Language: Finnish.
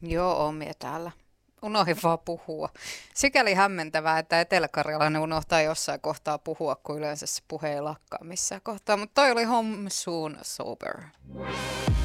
Joo, on minä täällä. Unohdin vaan puhua. Sikäli hämmentävää, että eteläkarjalainen unohtaa jossain kohtaa puhua, kun yleensä se puhe ei lakkaa missään kohtaa. Mutta toi oli Home Soon Sober.